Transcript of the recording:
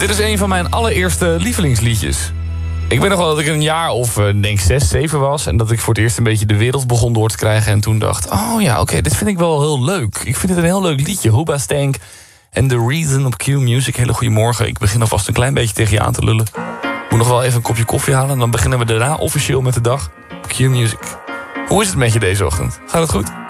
Dit is een van mijn allereerste lievelingsliedjes. Ik weet nog wel dat ik een jaar of denk 6, 7 was... en dat ik voor het eerst een beetje de wereld begon door te krijgen... en toen dacht, oh ja, oké, dit vind ik wel heel leuk. Ik vind het een heel leuk liedje, Hoobastank en The Reason op Q-Music. Hele goede morgen, ik begin alvast een klein beetje tegen je aan te lullen. Moet nog wel even een kopje koffie halen... en dan beginnen we daarna officieel met de dag op Q-Music. Hoe is het met je deze ochtend? Gaat het goed?